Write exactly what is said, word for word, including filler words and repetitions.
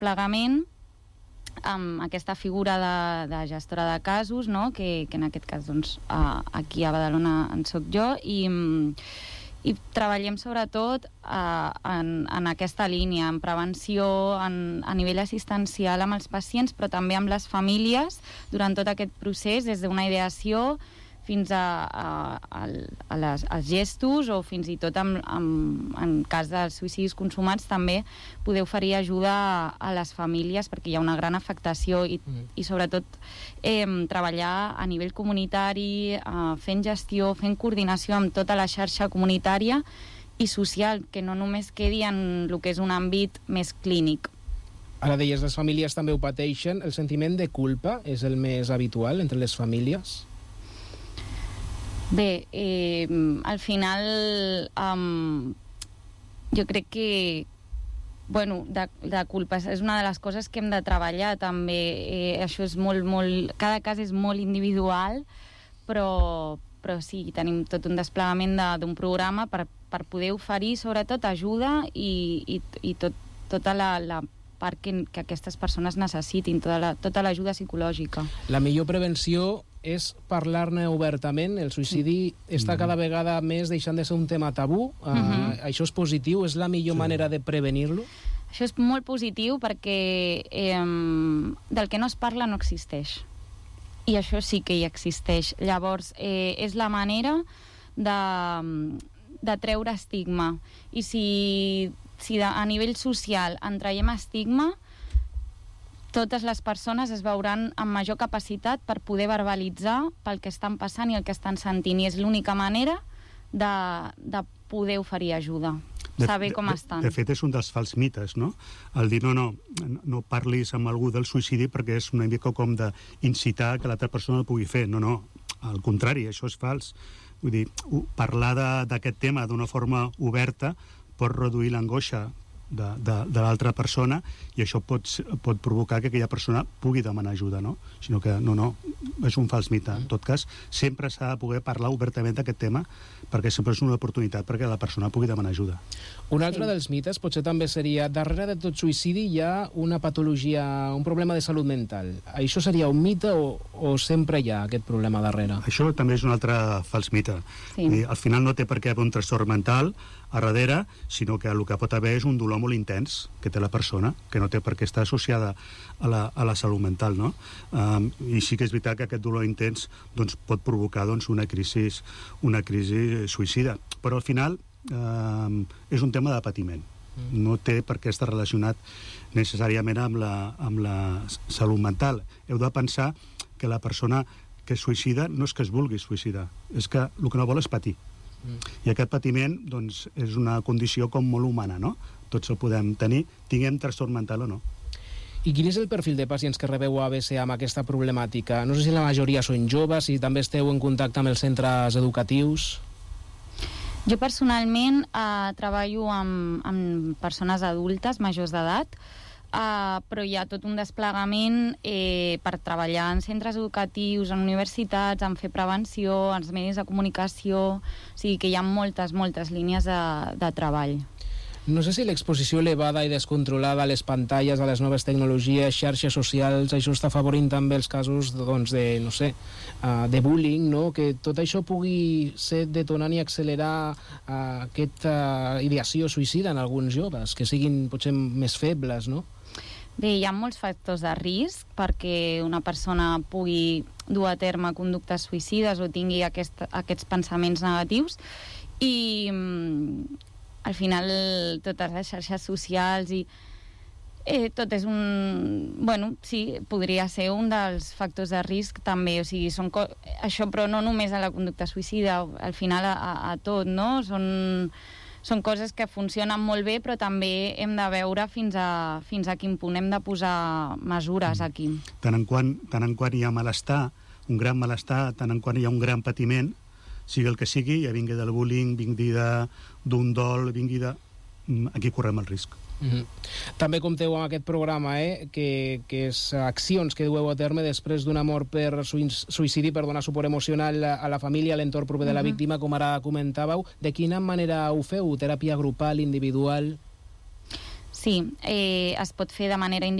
desplegament amb aquesta figura de, de gestora de casos, no? que, que en aquest cas doncs, aquí a Badalona en soc jo, i, i treballem sobretot uh, en, en aquesta línia, en prevenció, en, a nivell assistencial amb els pacients, però també amb les famílies durant tot aquest procés, des d'una ideació fins a, a, a les, als gestos o fins i tot en, en, en cas dels suïcidis consumats també poder oferir ajuda a, a les famílies perquè hi ha una gran afectació i, mm. i sobretot eh, treballar a nivell comunitari, eh, fent gestió, fent coordinació amb tota la xarxa comunitària i social, que no només quedi en el que és un àmbit més clínic. Ara deies, les famílies també ho pateixen. El sentiment de culpa és el més habitual entre les famílies? Bé, eh, al final um, jo crec que bueno, de, de culpa és una de les coses que hem de treballar també, eh, això és molt, molt, cada cas és molt individual, però, però sí, tenim tot un desplegament d'un programa per, per poder oferir sobretot ajuda i, i, i tot, tota la, la part que, que aquestes persones necessitin, tota la, tota l'ajuda psicològica. La millor prevenció és parlar-ne obertament. El suïcidi sí. està cada vegada més deixant de ser un tema tabú. Uh, uh-huh. Això és positiu? És la millor sí. manera de prevenir-lo? Això és molt positiu perquè eh, del que no es parla no existeix. I això sí que hi existeix. Llavors, eh, és la manera de, de treure estigma. I si, si de, a nivell social en traiem estigma, totes les persones es veuran amb major capacitat per poder verbalitzar pel que estan passant i el que estan sentint, i és l'única manera de, de poder oferir ajuda, de, saber com de, estan. De fet, és un dels fals mites, no? El dir, no, no, no parlis amb algú del suïcidi perquè és una mica com d'incitar que l'altra persona el pugui fer. No, no, al contrari, això és fals. Vull dir, parlar d'aquest tema d'una forma oberta pot reduir l'angoixa de, de, de l'altra persona, i això pot, pot provocar que aquella persona pugui demanar ajuda, no? Sinó que no, no, és un fals mite. En tot cas, sempre s'ha de poder parlar obertament d'aquest tema, perquè sempre és una oportunitat perquè la persona pugui demanar ajuda. Un altre sí. dels mites potser també seria, darrere de tot suïcidi hi ha una patologia, un problema de salut mental. Això seria un mite o, o sempre hi ha aquest problema darrere? Això també és un altre fals mite. Sí. Dir, al final no té per què haver un trastorn mental a darrere, sinó que el que pot haver és un dolor molt intens que té la persona, que no té per què estar associada a la, a la salut mental, no? Um, I sí que és veritat que aquest dolor intens doncs, pot provocar doncs, una crisi, una crisi suïcida. Però al final um, és un tema de patiment. Mm. No té per què estar relacionat necessàriament amb la, amb la salut mental. Heu de pensar que la persona que es suïcida no és que es vulgui suïcidar, és que el que no vol és patir. Mm. I aquest patiment doncs, és una condició com molt humana, no? Tots el podem tenir, tinguem trastorn mental o no. I quin és el perfil de pacients que rebeu a A B C amb aquesta problemàtica? No sé si la majoria són joves, si també esteu en contacte amb els centres educatius. Jo personalment eh, treballo amb, amb persones adultes, majors d'edat, Uh, però hi ha tot un desplegament eh, per treballar en centres educatius, en universitats, en fer prevenció, en els medis de comunicació, o sigui que hi ha moltes, moltes línies de, de treball. No sé si l'exposició elevada i descontrolada a les pantalles, a les noves tecnologies, xarxes socials, això està afavorint també els casos doncs, de, no sé, uh, de bullying, no? Que tot això pugui ser detonant i accelerar uh, aquesta ideació suïcida en alguns joves, que siguin potser més febles, no? Bé, hi ha molts factors de risc perquè una persona pugui dur a terme conductes suïcides o tingui aquest, aquests pensaments negatius, i mm, al final totes les xarxes socials i eh, tot és un... Bueno, sí, podria ser un dels factors de risc també, o sigui, són co... això, però no només a la conducta suïcida, al final a, a, a tot, no? Són... Són coses que funcionen molt bé, però també hem de veure fins a, fins a quin punt hem de posar mesures aquí. Tant en quant, tant en quant hi ha malestar, un gran malestar, tant en quant hi ha un gran patiment, sigui el que sigui, ja vingui del bullying, vingui d'un dol, vingui de... Aquí correm el risc. Mm-hmm. També compteu amb aquest programa, eh, que, que és accions que dueu a terme després d'una mort per suïcidi, per donar suport emocional a la família, a l'entorn proper de la mm-hmm. víctima, com ara comentàveu. De quina manera ho feu? Teràpia grupal, individual? Sí, eh, es pot fer de manera individual